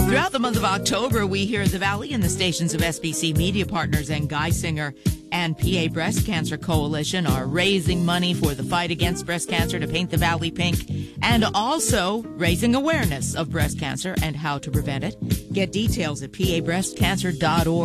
Throughout the month of October, we here at the Valley and the stations of SBC Media Partners and Geisinger and PA Breast Cancer Coalition are raising money for the fight against breast cancer to paint the Valley pink, and also raising awareness of breast cancer and how to prevent it. Get details at pabreastcancer.org.